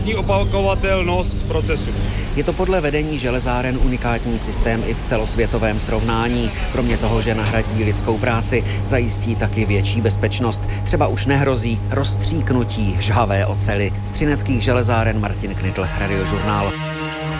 televizní opakovatelnost procesu. Je to podle vedení železáren unikátní systém i v celosvětovém srovnání. Kromě toho, že nahradí lidskou práci, zajistí taky větší bezpečnost. Třeba už nehrozí rozstříknutí žhavé oceli. Z třineckých železáren Martin Knitl, Radiožurnál.